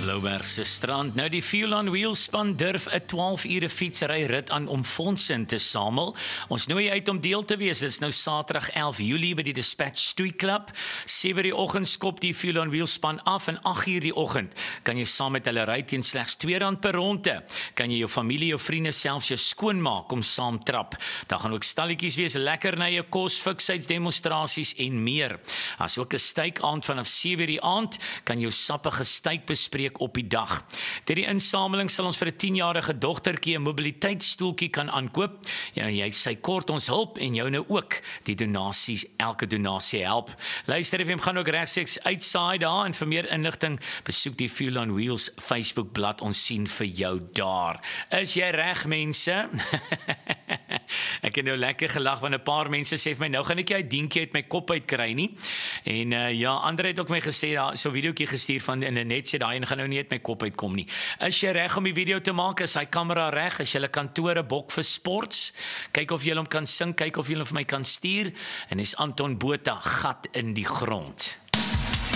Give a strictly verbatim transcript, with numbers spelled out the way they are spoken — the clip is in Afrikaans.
Louwbergse strand. Nou die Fuel on Wheels span durf 'n twaalf ure fietsry rit aan om fondse in te samel. Ons nooi uit om deel te wees. Dit is nou Saterdag elf Julie by die Dispatch Stoei Club. sewe die oggend skop die Fuel on Wheels span af en agt uur die oggend kan jy saam met hulle ry teen slegs twee rand per ronde. Kan jy jou familie, jou vriende, selfs jou skoonmaak om saam trap. Daar gaan ook stalletjies wees, lekkernye, kos, fiksheidsdemonstrasies en meer. As ook 'n steikaand vanaf sewe uur die aand kan jou sappige steik bespreek op die dag. Ter die insameling sal ons vir 'n tienjarige dogtertjie 'n mobiliteitsstoeltjie kan aankoop. Ja, jy sy kort ons hulp en jou nou ook. Die donasies, elke donasie help. Luister, F M gaan ook regstreeks uitsaai daar en vir meer inligting besoek die Fuel on Wheels Facebook bladsy. Ons sien vir jou daar. Is jy reg, mense? Ek het nou lekker gelag want 'n paar mense sê vir my nou gaan ek jy 'n dientjie uit my kop uitkry nie. En uh, ja, ander het ook my gesê daar so 'n videoetjie gestuur van en net sê daai en gaan nou nie uit my kop uitkom nie. Is jy reg om die video te maak? Is hy kamera reg? Is julle kantore bok vir sports? Kyk of jy hom kan sing, kyk of jy hom vir my kan stuur. En dis Anton Botha, gat in die grond.